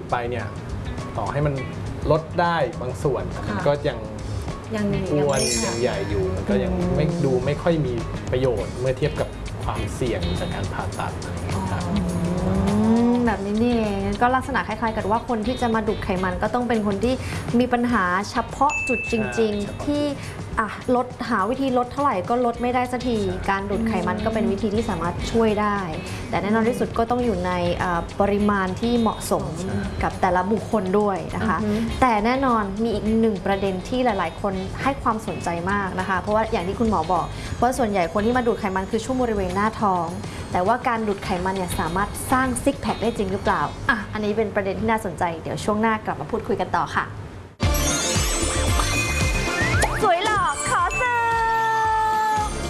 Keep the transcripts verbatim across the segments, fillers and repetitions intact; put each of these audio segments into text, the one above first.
ไปเนี่ยต่อให้มันลดได้บางส่วนมันก็ยังยังอ้วนยังใหญ่อยู่มันก็ยังไม่ดูไม่ค่อยมีประโยชน์เมื่อเทียบกับความเสี่ยงจากการผ่าตัดอะไรอย่างเงี้ยครับแบบนี้นี่เองก็ลักษณะคล้ายๆกับว่าคนที่จะมาดูดไขมันก็ต้องเป็นคนที่มีปัญหาเฉพาะจุดจริงๆที่ลดหาวิธีลดเท่าไหร่ก็ลดไม่ได้สักทีการดูดไขมันก็เป็นวิธีที่สามารถช่วยได้แต่แน่นอนที่สุดก็ต้องอยู่ในปริมาณที่เหมาะสมกับแต่ละบุคคลด้วยนะคะแต่แน่นอนมีอีกหนึ่งประเด็นที่หลายๆคนให้ความสนใจมากนะคะเพราะว่าอย่างที่คุณหมอบอกว่าส่วนใหญ่คนที่มาดูดไขมันคือช่วงบริเวณหน้าท้องแต่ว่าการดูดไขมันเนี่ยสามารถสร้างซิกแพคได้จริงหรือเปล่าอ่ะอันนี้เป็นประเด็นที่น่าสนใจเดี๋ยวช่วงหน้ากลับมาพูดคุยกันต่อค่ะสวยหล่อขอเสิร์ฟ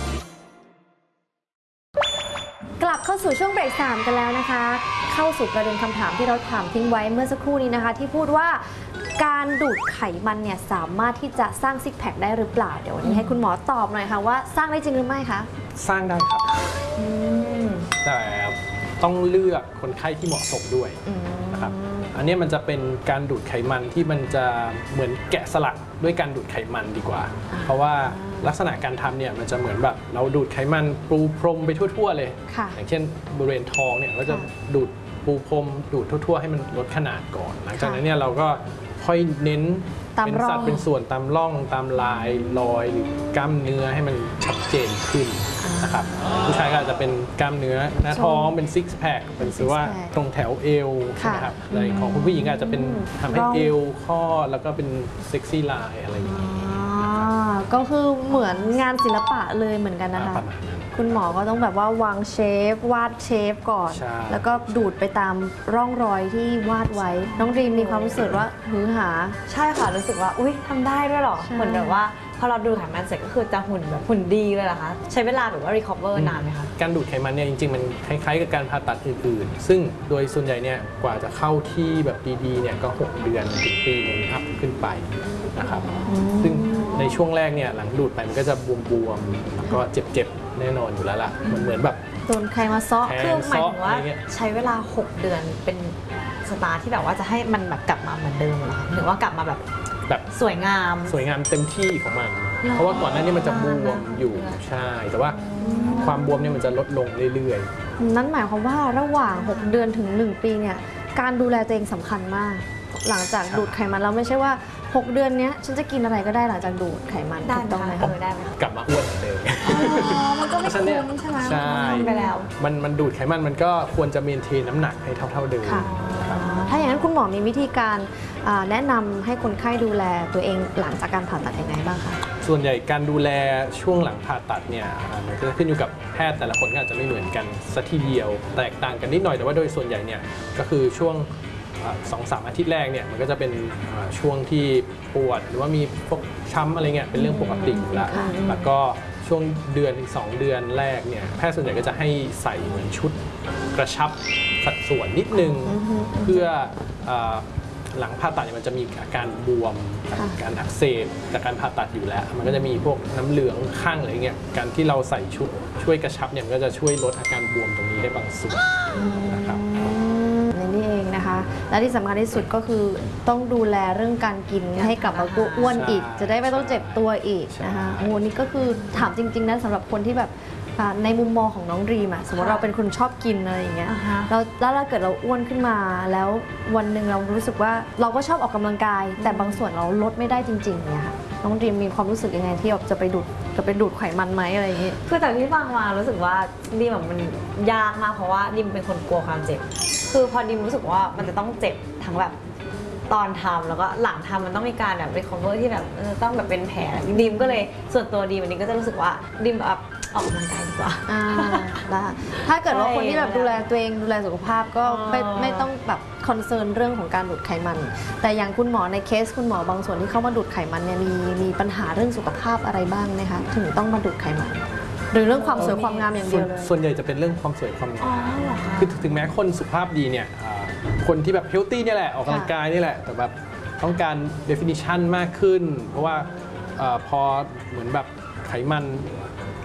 กลับเข้าสู่ช่วงเบรกสามกันแล้วนะคะเข้าสู่ประเด็นคำถามที่เราถามทิ้งไว้เมื่อสักครู่นี้นะคะที่พูดว่าการดูดไขมันเนี่ยสามารถที่จะสร้างซิกแพคได้หรือเปล่าเดี๋ยววันนี้ให้คุณหมอตอบหน่อยค่ะว่าสร้างได้จริงหรือไม่คะสร้างได้ครับแต่ต้องเลือกคนไข้ที่เหมาะสมด้วยนะครับอันนี้มันจะเป็นการดูดไขมันที่มันจะเหมือนแกะสลักด้วยการดูดไขมันดีกว่าเพราะว่าลักษณะการทำเนี่ยมันจะเหมือนแบบเราดูดไขมันปูพรมไปทั่วๆเลยอย่างเช่นบริเวณท้องเนี่ยเราจะดูดปูพรมดูดทั่วๆให้มันลดขนาดก่อนหลังจากนั้นเนี่ยเราก็ค่อยเน้นเป็นสัดเป็นส่วนตามร่องตามลายรอยหรือกล้ามเนื้อให้มันชัดเจนขึ้นนะครับผู้ชายก็อาจจะเป็นกล้ามเนื้อหน้าท้องเป็นซิกแพคเป็นหรือว่าตรงแถวเอวใช่ไหมครับในของคุณผู้หญิงอาจจะเป็นทำให้เอวข้อแล้วก็เป็นเซ็กซี่ไลน์อะไรอย่างนี้ก็คือเหมือนงานศิลปะเลยเหมือนกันนะคะคุณหมอก็ต้องแบบว่าวางเชฟวาดเชฟก่อนแล้วก็ดูดไปตามร่องรอยที่วาดไว้น้องดรีมมีความรู้สึกว่าหือหาใช่ค่ะรู้สึกว่าอุ๊ยทำได้ด้วยหรอเหมือนแบบว่าพอเราดูไขมันเสร็จก็คือจะหุ่นแบบหุ่นดีเลยเหรอคะใช้เวลาแบบว่า recover นานไหมคะการดูดไขมันเนี่ยจริงๆมันคล้ายๆกับการผ่าตัดอื่นๆซึ่งโดยส่วนใหญ่เนี่ยกว่าจะเข้าที่แบบดีๆเนี่ยก็หกเดือนถึงปีนึงอัพขึ้นไปนะครับซึ่งในช่วงแรกเนี่ยหลังดูดไปมันก็จะบวมๆแล้วก็เจ็บๆแน่นอนอยู่แล้วล่ะมันเหมือนแบบโดนใครมาซ้อคือหมายถึงว่าใช้เวลาหกเดือนเป็นสตาร์ที่แบบว่าจะให้มันแบบกลับมาเหมือนเดิมเหรอหรือว่ากลับมาแบบแบบสวยงามสวยงามเต็มที่ของมันเพราะว่าก่อนหน้านี้มันจะบวมอยู่ใช่แต่ว่าความบวมเนี่ยมันจะลดลงเรื่อยๆนั่นหมายความว่าระหว่างหกเดือนถึงหนึ่งปีเนี่ยการดูแลตัวเองสำคัญมากหลังจากดูดไขมันเราไม่ใช่ว่าหกเดือนนี้ฉันจะกินอะไรก็ได้หลังจากดูดไขมันได้ต้องไหมได้ไหมกลับมาอ้วนเหมือนเดิมมันก็ไม่คุ้มใช่ไหมใช่ไปแล้วมันมันดูดไขมันมันก็ควรจะเมนเทนน้ำหนักให้เท่าๆเดิมถ้าอย่างนั้นคุณหมอมีวิธีการแนะนำให้คนไข้ดูแลตัวเองหลังจากการผ่าตัดยังไงบ้างคะส่วนใหญ่การดูแลช่วงหลังผ่าตัดเนี่ยมันก็จะขึ้นอยู่กับแพทย์แต่ละคนก็อาจจะไม่เหมือนกันสักทีเดียวแตกต่างกันนิดหน่อยแต่ว่าโดยส่วนใหญ่เนี่ยก็คือช่วงสองสามอาทิตย์แรกเนี่ยมันก็จะเป็นช่วงที่ปวดหรือว่ามีพวกช้ำอะไรเงี้ยเป็นเรื่องปกติอยู่แล้วแล้วก็ช่วงเดือนถึงสองเดือนแรกเนี่ยแพทย์ส่วนใหญ่ก็จะให้ใส่เหมือนชุดกระชับสัดส่วนนิดนึงเพื่อหลังผ่าตัดเนี่ยมันจะมีอาการบวมการอักเสบจากการผ่าตัดอยู่แล้วมันก็จะมีพวกน้ำเหลืองข้างอะไรเงี้ยการที่เราใส่ชุดช่วยกระชับเนี่ยมันก็จะช่วยลดอาการบวมตรงนี้ได้บางส่วนนะครับนี่เองนะคะและที่สำคัญที่สุดก็คือต้องดูแลเรื่องการกินให้กลับมาอ้วนอีกจะได้ไม่ต้องเจ็บตัวอีกนะคะโอ้นี่ก็คือถามจริงๆนะสำหรับคนที่แบบในมุมมองของน้องดรีมอะสมมติเราเป็นคนชอบกินอะไรอย่างเงี้ยแล้วแล้วถ้าเกิดเราอ้วนขึ้นมาแล้ววันหนึ่งเรารู้สึกว่าเราก็ชอบออกกำลังกายแต่บางส่วนเราลดไม่ได้จริงๆเนี่ยค่ะน้องดรีมมีความรู้สึกยังไงที่จะไปดูดจะไปดูดไขมันไหมอะไรอย่างเงี้ยคือแต่ที่ฟังมารู้สึกว่าดิมมันยากมากเพราะว่าดิมเป็นคนกลัวความเจ็บคือพอดิมรู้สึกว่ามันจะต้องเจ็บทั้งแบบตอนทำแล้วก็หลังทำมันต้องมีการแบบ recover ที่แบบต้องแบบเป็นแผลดิมก็เลยส่วนตัวดิมวันนี้ก็จะรู้สึกว่าดิมแบบออกกำลังกายดีกว่าถ้าเกิดว่าคนที่แบบดูแลตัวเองดูแลสุขภาพก็ไม่ไม่ต้องแบบคอนเซิร์นเรื่องของการดูดไขมันแต่อย่างคุณหมอในเคสคุณหมอบางส่วนที่เข้ามาดูดไขมันเนี่ยมีมีปัญหาเรื่องสุขภาพอะไรบ้างไหมคะถึงต้องมาดูดไขมันหรือเรื่องความสวยความงามอย่างเดียวเลยส่วนใหญ่จะเป็นเรื่องความสวยความงามคือถึงแม้คนสุขภาพดีเนี่ยคนที่แบบเฮลตี้นี่แหละออกกำลังกายนี่แหละแต่แบบต้องการ definition มากขึ้นเพราะว่าพอเหมือนแบบไขมัน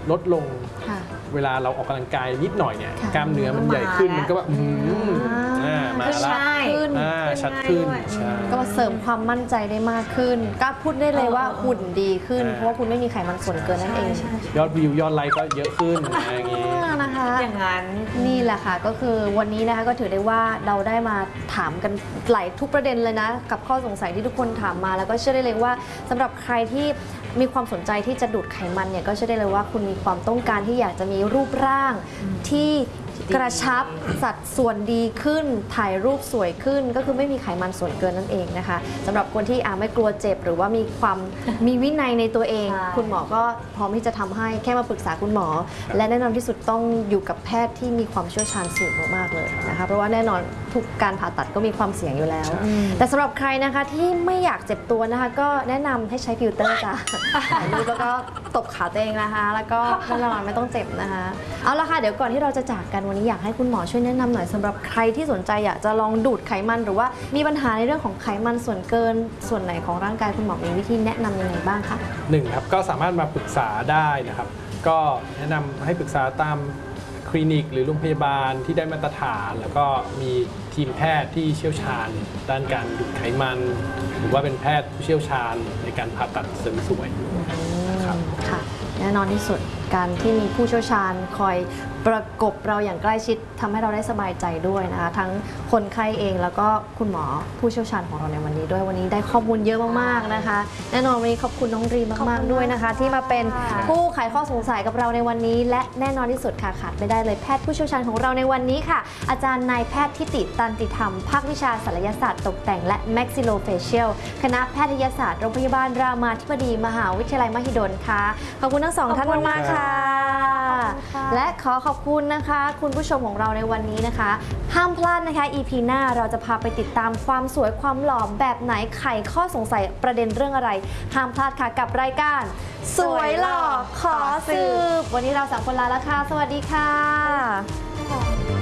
ลดลงค่ะเวลาเราออกกำลังกายนิดหน่อยเนี่ยค่ะกล้ามเนื้อมันใหญ่ขึ้นมันก็แบบอืมอ่ามาขึ้นละใช่ขึ้นอ่าชัดขึ้นง่ายด้วยใช่ก็เสริมความมั่นใจได้มากขึ้นกล้าพูดได้เลยว่าหุ่นดีขึ้นอ่าเพราะว่าคุณไม่มีไขมันส่วนเกินนั่นเองใช่ใช่ยอดวิวยอดไลค์ก็เยอะขึ้นอะไรอย่างงี้อ่านะคะอย่างนั้นนี่แหละค่ะก็คือวันนี้นะคะก็ถือได้ว่าเราได้มาถามกันหลายทุกประเด็นเลยนะ กับข้อสงสัยที่ทุกคนถามมา แล้วก็เชื่อได้เลยว่าสำหรับใครที่มีความสนใจที่จะดูดไขมันเนี่ยก็เชื่อได้เลยว่าคุณมีความต้องการที่อยากจะมีรูปร่างที่กระชับสัดส่วนดีขึ้น ถ่ายรูปสวยขึ้น ก็คือไม่มีไขมันส่วนเกินนั่นเองนะคะสำหรับคนที่อาไม่กลัวเจ็บหรือว่ามีความมีวินัยในตัวเองใช่คุณหมอก็พร้อมที่จะทำให้แค่มาปรึกษาคุณหมอ และแน่นอนที่สุดต้องอยู่กับแพทย์ที่มีความเชี่ยวชาญสูงมากๆเลยนะคะเพราะว่าแน่นอนทุกการผ่าตัดก็มีความเสี่ยงอยู่แล้ว แต่สำหรับใครนะคะที่ไม่อยากเจ็บตัวนะคะก็แนะนำให้ใช้ฟิลเตอร์จ้ะ ถ่ายรูปแล้วก็ตบขาตัวเองนะคะ แล้วก็แน่นอนไม่ต้องเจ็บนะคะเอาละค่ะเดี๋ยวก่อนที่เราจะจากกันวันนี้อยากให้คุณหมอช่วยแนะนำหน่อยสำหรับใครที่สนใจอยากจะลองดูดไขมันหรือว่ามีปัญหาในเรื่องของไขมันส่วนเกินส่วนไหนของร่างกายคุณหมอมีวิธีแนะนำยังไงบ้างคะหนึ่งครับก็สามารถมาปรึกษาได้นะครับ ก็แนะนำให้ปรึกษาตามคลินิกหรือโรงพยาบาลที่ได้มาตรฐาน แล้วก็มีทีมแพทย์ที่เชี่ยวชาญ ด้านการดูดไขมัน หรือว่าเป็นแพทย์ผู้เชี่ยวชาญในการผ่าตัดเสริมสวยนะครับค่ะแน่นอนที่สุดการที่มีผู้เชี่ยวชาญคอยประกบเราอย่างใกล้ชิดทำให้เราได้สบายใจด้วยนะคะทั้งคนไข้เองแล้วก็คุณหมอผู้เชี่ยวชาญของเราในวันนี้ด้วยวันนี้ได้ข้อมูลเยอะมากๆนะคะ แน่นอนวันนี้ขอบคุณน้องรีมากๆด้วยนะคะ ที่มาเป็นผู้ไขข้อสงสัยกับเราในวันนี้ และแน่นอนที่สุดค่ะขาดไม่ได้เลยแพทย์ผู้เชี่ยวชาญของเราในวันนี้ค่ะ อาจารย์นายแพทย์ทิติตันติธรรมภาควิชาศัลยศาสตร์ตกแต่งและ maxillofacial คณะแพทยศาสตร์โรงพยาบาลรามาธิบดีมหาวิทยาลัยมหิดลค่ะขอบคุณทั้งสองท่านมากๆค่ะ และขอขอบคุณนะคะ คุณผู้ชมของเราในวันนี้นะคะ ห้ามพลาดนะคะ อี พี หน้าเราจะพาไปติดตามความสวยความหล่อแบบไหนไขข้อสงสัยประเด็นเรื่องอะไร ห้ามพลาดค่ะกับรายการ สวยหล่อขอสืบวันนี้เราสามคนลาแล้วค่ะ สวัสดีค่ะ